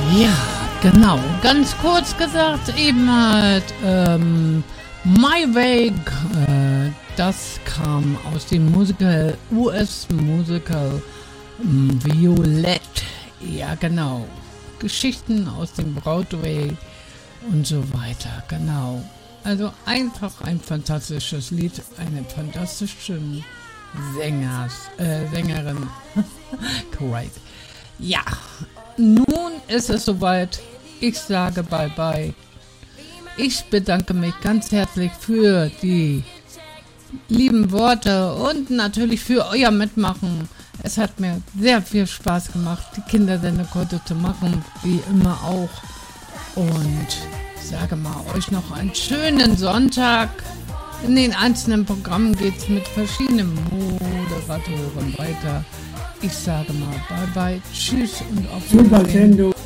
Ja, genau. Ganz kurz gesagt, eben halt My Way, das kam aus dem US-Musical Violette. Ja, genau. Geschichten aus dem Broadway und so weiter, genau. Also einfach ein fantastisches Lied, eine fantastische Sängerin. Correct. Ja, nun ist es soweit. Ich sage Bye-bye. Ich bedanke mich ganz herzlich für die lieben Worte und natürlich für euer Mitmachen. Es hat mir sehr viel Spaß gemacht, die Kindersendung zu machen, wie immer auch. Und sage mal euch noch einen schönen Sonntag. In den einzelnen Programmen geht es mit verschiedenen Moderatoren weiter. Ich sage mal Bye-bye, tschüss und auf Wiedersehen.